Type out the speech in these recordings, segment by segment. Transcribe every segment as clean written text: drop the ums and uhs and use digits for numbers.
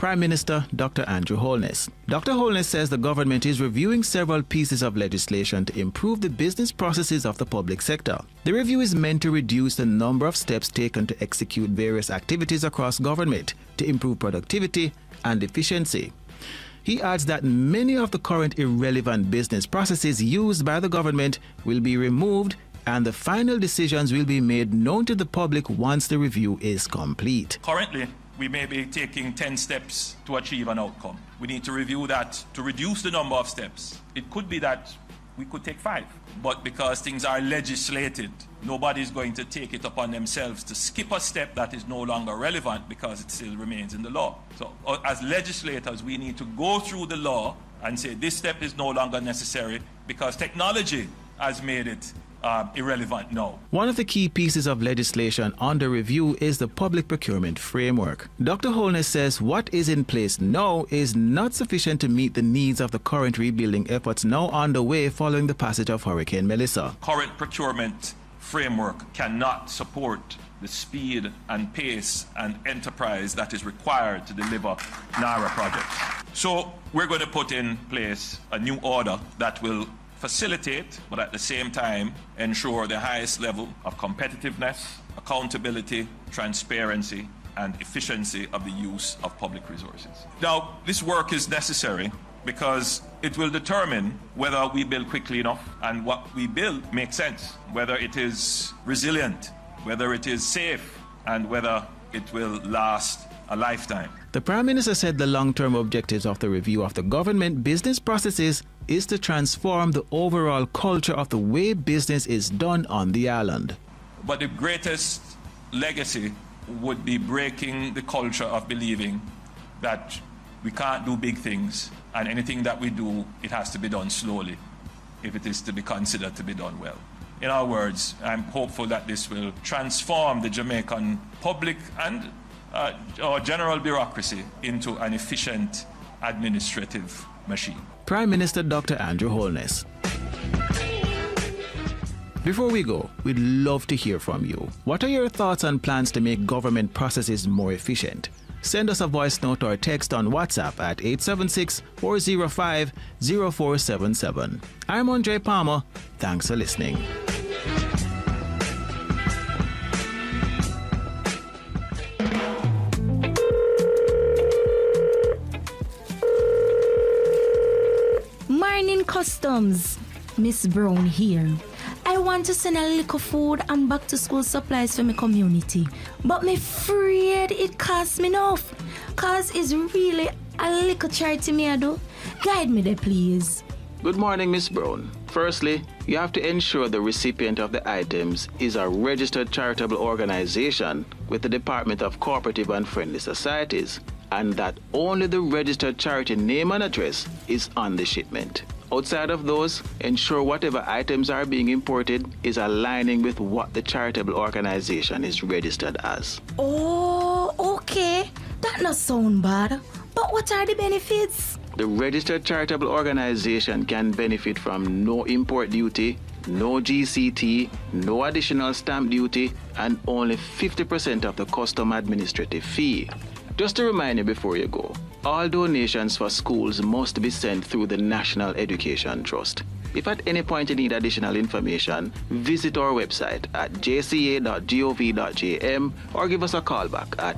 Prime Minister Dr. Andrew Holness. Dr. Holness says the government is reviewing several pieces of legislation to improve the business processes of the public sector. The review is meant to reduce the number of steps taken to execute various activities across government to improve productivity and efficiency. He adds that many of the current irrelevant business processes used by the government will be removed and the final decisions will be made known to the public once the review is complete. Currently, we may be taking 10 steps to achieve an outcome. We need to review that to reduce the number of steps. It could be that we could take 5, but because things are legislated, nobody's going to take it upon themselves to skip a step that is no longer relevant because it still remains in the law. So as legislators, we need to go through the law and say this step is no longer necessary because technology has made it irrelevant now. One of the key pieces of legislation under review is the public procurement framework. Dr. Holness says what is in place now is not sufficient to meet the needs of the current rebuilding efforts now underway following the passage of Hurricane Melissa. Current procurement framework cannot support the speed and pace and enterprise that is required to deliver NARA projects. So we're going to put in place a new order that will facilitate, but at the same time ensure the highest level of competitiveness, accountability, transparency, and efficiency of the use of public resources. Now, this work is necessary because it will determine whether we build quickly enough and what we build makes sense, whether it is resilient, whether it is safe, and whether it will last a lifetime. The Prime Minister said the long-term objectives of the review of the government business processes is to transform the overall culture of the way business is done on the island. But the greatest legacy would be breaking the culture of believing that we can't do big things, and anything that we do, it has to be done slowly if it is to be considered to be done well. In other words, I'm hopeful that this will transform the Jamaican public and our general bureaucracy into an efficient administrative machine. Prime Minister Dr. Andrew Holness. Before we go, we'd love to hear from you. What are your thoughts and plans to make government processes more efficient? Send us a voice note or text on WhatsApp at 876-405-0477. I'm Andre Palmer. Thanks for listening. Morning Customs, Miss Brown here. I want to send a little food and back to school supplies for my community, but me afraid it costs me enough, cause it's really a little charity me I do. Guide me there, please. Good morning, Miss Brown. Firstly, you have to ensure the recipient of the items is a registered charitable organization with the Department of Cooperative and Friendly Societies, and that only the registered charity name and address is on the shipment. Outside of those, ensure whatever items are being imported is aligning with what the charitable organization is registered as. Oh, okay. That not sound bad. But what are the benefits? The registered charitable organization can benefit from no import duty, no GCT, no additional stamp duty, and only 50% of the custom administrative fee. Just to remind you before you go, all donations for schools must be sent through the National Education Trust. If at any point you need additional information, visit our website at jca.gov.jm or give us a call back at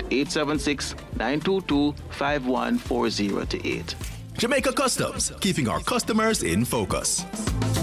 876-922-5140 to 8. Jamaica Customs, keeping our customers in focus.